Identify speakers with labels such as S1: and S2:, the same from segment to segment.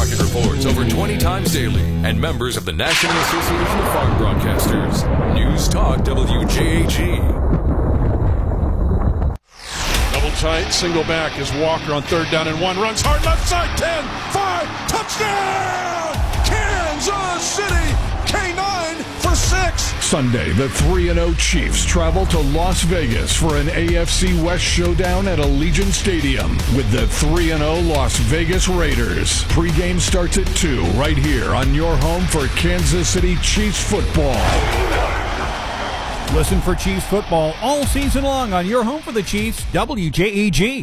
S1: market reports over 20 times daily, and members of the National Association of Farm Broadcasters. News Talk WJAG.
S2: Double tight, single back is Walker on 3rd down and 1. Runs hard left side, 10, 5, touchdown! Kansas City, K9 for 6.
S3: Sunday, the 3-0 Chiefs travel to Las Vegas for an AFC West showdown at Allegiant Stadium with the 3-0 Las Vegas Raiders. Pre-game starts at 2 right here on your home for Kansas City Chiefs football.
S4: Listen for Chiefs football all season long on your home for the Chiefs, WJAG.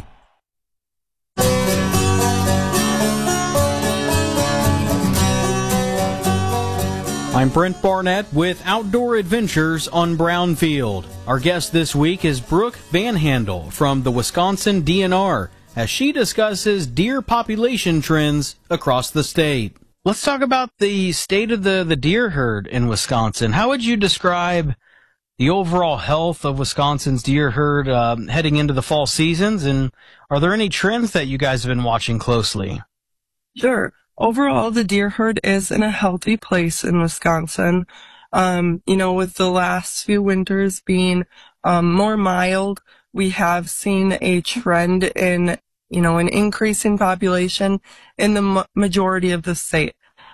S4: I'm Brent Barnett with Outdoor Adventures on Brownfield. Our guest this week is Brooke Van Handel from the Wisconsin DNR as she discusses deer population trends across the state. Let's talk about the state of the deer herd in Wisconsin. How would you describe the overall health of Wisconsin's deer herd heading into the fall seasons? And are there any trends that you guys have been watching closely?
S5: Sure. Overall, the deer herd is in a healthy place in Wisconsin. With the last few winters being more mild, we have seen a trend in, an increase in population in the majority of the state.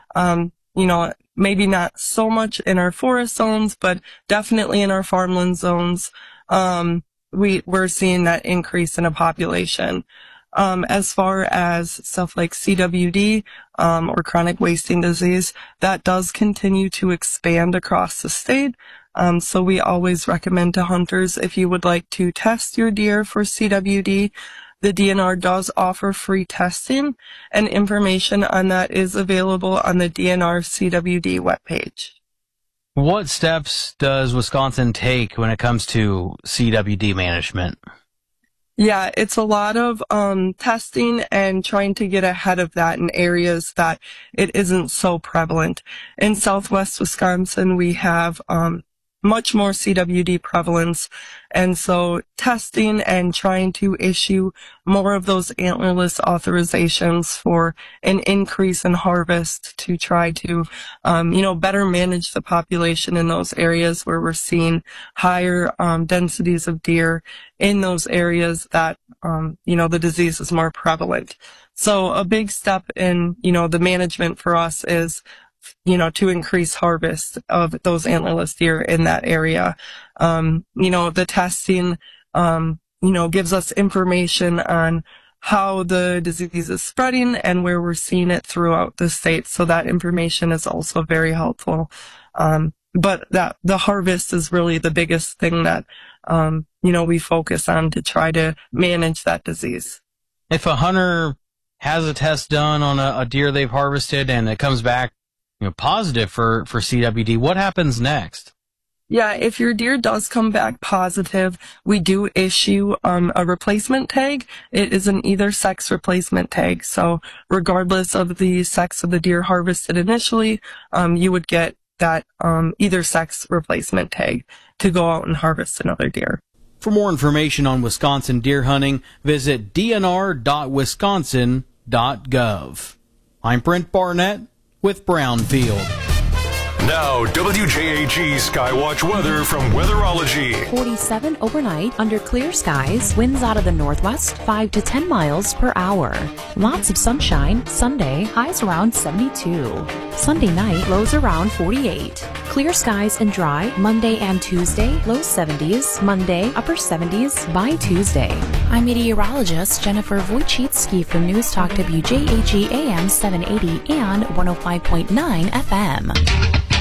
S5: Maybe not so much in our forest zones, but definitely in our farmland zones. We're seeing that increase in a population. As far as stuff like CWD, or chronic wasting disease, that does continue to expand across the state. So we always recommend to hunters, if you would like to test your deer for CWD, the DNR does offer free testing, and information on that is available on the DNR CWD webpage.
S4: What steps does Wisconsin take when it comes to CWD management?
S5: Yeah, it's a lot of testing and trying to get ahead of that in areas that it isn't so prevalent. In Southwest Wisconsin, we have much more CWD prevalence, and so testing and trying to issue more of those antlerless authorizations for an increase in harvest to try to, better manage the population in those areas where we're seeing higher densities of deer in those areas that, the disease is more prevalent. So a big step in, the management for us is to increase harvest of those antlerless deer in that area. The testing, gives us information on how the disease is spreading and where we're seeing it throughout the state. So that information is also very helpful. But the harvest is really the biggest thing that, we focus on to try to manage that disease.
S4: If a hunter has a test done on a deer they've harvested and it comes back positive for CWD, what happens next?
S5: Yeah, if your deer does come back positive, we do issue a replacement tag. It is an either sex replacement tag. So regardless of the sex of the deer harvested initially, you would get that either sex replacement tag to go out and harvest another deer.
S4: For more information on Wisconsin deer hunting, visit dnr.wisconsin.gov. I'm Brent Barnett with Brownfield.
S1: Now, WJAG Skywatch weather from Weatherology.
S6: 47 overnight under clear skies. Winds out of the northwest, 5 to 10 miles per hour. Lots of sunshine. Sunday, highs around 72. Sunday night, lows around 48. Clear skies and dry. Monday and Tuesday, low 70s. Monday, upper 70s by Tuesday. I'm meteorologist Jennifer Wojcicki from News Talk WJAG AM 780 and 105.9 FM.